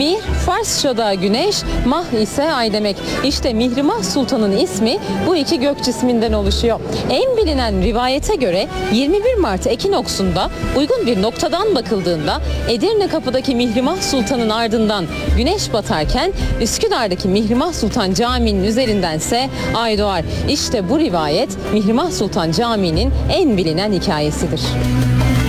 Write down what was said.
Mir, Farsça'da güneş, Mah ise ay demek. İşte Mihrimah Sultan'ın ismi bu iki gök cisminden oluşuyor. En bilinen rivayete göre 21 Mart ekinoksunda uygun bir noktadan bakıldığında Edirne Kapı'daki Mihrimah Sultan'ın ardından güneş batarken Üsküdar'daki Mihrimah Sultan Camii'nin üzerindense ay doğar. İşte bu rivayet Mihrimah Sultan Camii'nin en bilinen hikayesidir.